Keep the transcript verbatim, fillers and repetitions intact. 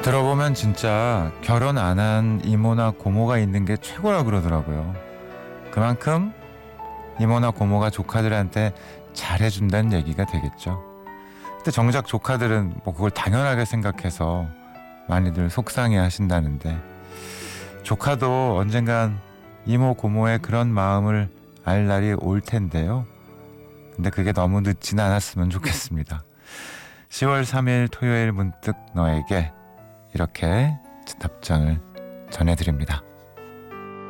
들어보면 진짜 결혼 안 한 이모나 고모가 있는 게 최고라 그러더라고요. 그만큼 이모나 고모가 조카들한테 잘해준다는 얘기가 되겠죠. 근데 정작 조카들은 뭐 그걸 당연하게 생각해서 많이들 속상해 하신다는데, 조카도 언젠간 이모 고모의 그런 마음을 알 날이 올 텐데요. 근데 그게 너무 늦진 않았으면 좋겠습니다. 시월 삼일 토요일 문득 너에게, 이렇게 답장을 전해드립니다.